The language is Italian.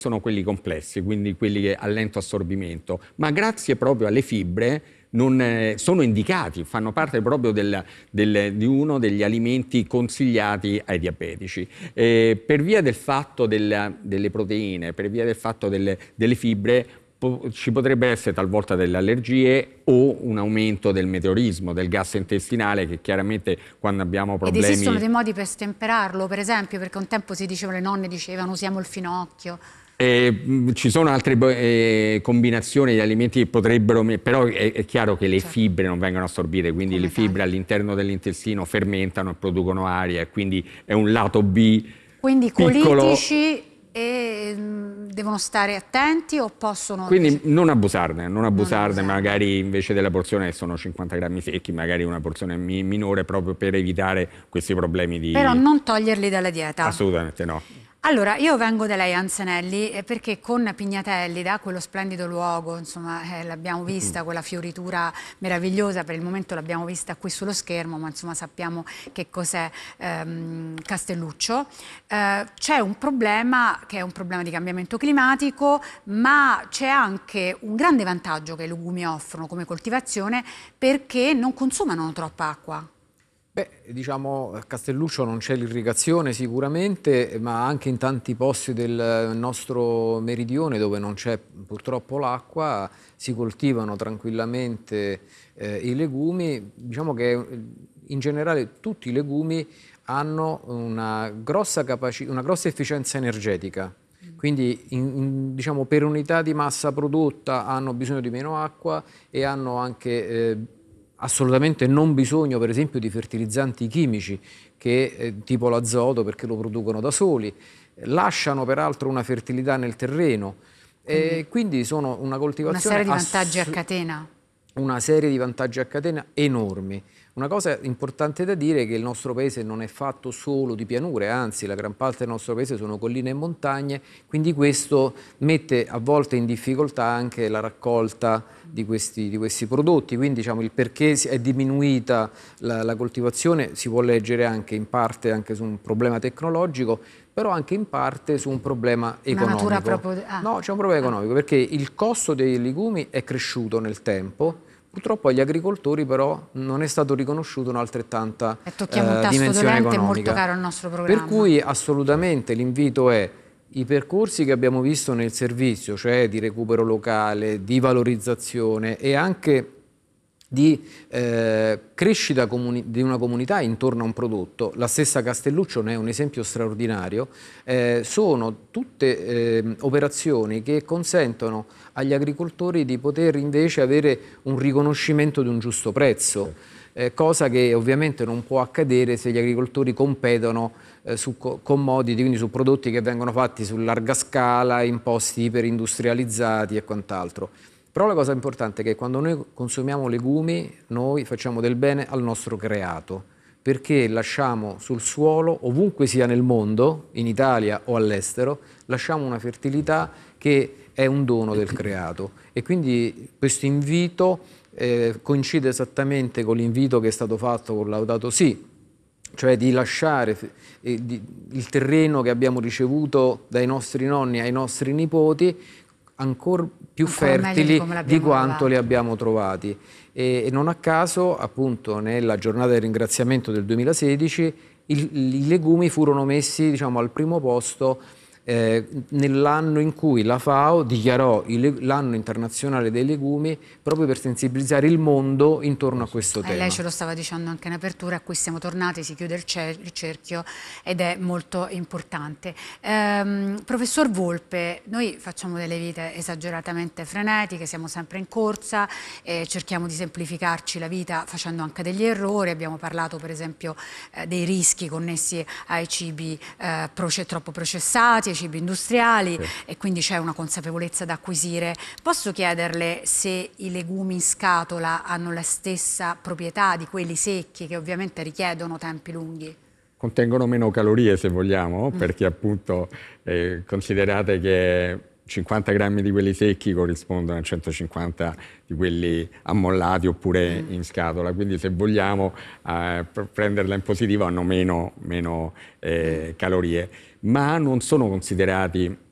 sono quelli complessi, quindi quelli che a lento assorbimento, ma grazie proprio alle fibre sono indicati, fanno parte proprio di uno degli alimenti consigliati ai diabetici. Per via del fatto delle proteine, per via del fatto delle fibre, ci potrebbe essere talvolta delle allergie o un aumento del meteorismo, del gas intestinale, che chiaramente quando abbiamo problemi... Ed esistono dei modi per stemperarlo, per esempio, perché un tempo si diceva, le nonne dicevano usiamo il finocchio. Ci sono altre combinazioni di alimenti che potrebbero, però è chiaro che le fibre non vengono assorbite, quindi le fibre all'interno dell'intestino fermentano e producono aria, e quindi è un lato B quindi piccolo. Colitici devono stare attenti o possono... Quindi non abusarne, magari invece della porzione che sono 50 grammi secchi, magari una porzione minore, proprio per evitare questi problemi di... Però non toglierli dalla dieta. Assolutamente no. Allora, io vengo da lei, Anzanelli, perché con Pignatelli, da quello splendido luogo, insomma, l'abbiamo vista, quella fioritura meravigliosa, per il momento l'abbiamo vista qui sullo schermo, ma insomma sappiamo che cos'è Castelluccio. C'è un problema che è un problema di cambiamento climatico, ma c'è anche un grande vantaggio che i legumi offrono come coltivazione, perché non consumano troppa acqua. Beh, diciamo, a Castelluccio non c'è l'irrigazione sicuramente, ma anche in tanti posti del nostro meridione dove non c'è purtroppo l'acqua si coltivano tranquillamente i legumi. Diciamo che in generale tutti i legumi hanno una grossa efficienza energetica. Quindi diciamo, per unità di massa prodotta hanno bisogno di meno acqua e hanno anche assolutamente non bisogno, per esempio, di fertilizzanti chimici, tipo l'azoto, perché lo producono da soli. Lasciano peraltro una fertilità nel terreno. Quindi sono una coltivazione... Una serie di vantaggi a catena. Una serie di vantaggi a catena enormi. Una cosa importante da dire è che il nostro paese non è fatto solo di pianure, anzi la gran parte del nostro paese sono colline e montagne, quindi questo mette a volte in difficoltà anche la raccolta di questi prodotti, quindi diciamo, il perché è diminuita la coltivazione si può leggere anche in parte anche su un problema tecnologico, però anche in parte su un problema economico. Una natura proprio... No, c'è un problema economico perché il costo dei legumi è cresciuto nel tempo. Purtroppo agli agricoltori però non è stato riconosciuto un'altrettanta dimensione economica. Molto caro al nostro programma. Per cui assolutamente l'invito è i percorsi che abbiamo visto nel servizio, cioè di recupero locale, di valorizzazione e anche di crescita di una comunità intorno a un prodotto. La stessa Castelluccio ne è un esempio straordinario. Sono tutte operazioni che consentono agli agricoltori di poter invece avere un riconoscimento di un giusto prezzo, cosa che ovviamente non può accadere se gli agricoltori competono su commodity, quindi su prodotti che vengono fatti su larga scala, in posti iperindustrializzati e quant'altro. Però la cosa importante è che quando noi consumiamo legumi, noi facciamo del bene al nostro creato, perché lasciamo sul suolo, ovunque sia nel mondo, in Italia o all'estero, lasciamo una fertilità che è un dono del creato. E quindi questo invito coincide esattamente con l'invito che è stato fatto con Laudato Si, cioè di lasciare il terreno che abbiamo ricevuto dai nostri nonni ai nostri nipoti ancora più fertili di quanto li abbiamo trovati. E non a caso, appunto, nella giornata del ringraziamento del 2016, i legumi furono messi, diciamo, al primo posto nell'anno in cui la FAO dichiarò l'anno internazionale dei legumi proprio per sensibilizzare il mondo intorno a questo tema. Lei ce lo stava dicendo anche in apertura, a cui siamo tornati, si chiude il cerchio ed è molto importante. Professor Volpe, noi facciamo delle vite esageratamente frenetiche, siamo sempre in corsa, cerchiamo di semplificarci la vita facendo anche degli errori. Abbiamo parlato per esempio dei rischi connessi ai cibi troppo processati, ai cibi industriali, e quindi c'è una consapevolezza da acquisire. Posso chiederle se i legumi in scatola hanno la stessa proprietà di quelli secchi, che ovviamente richiedono tempi lunghi? Contengono meno calorie, se vogliamo, perché appunto considerate che 50 grammi di quelli secchi corrispondono a 150 di quelli ammollati oppure in scatola, quindi se vogliamo prenderla in positivo hanno meno calorie, ma non sono considerati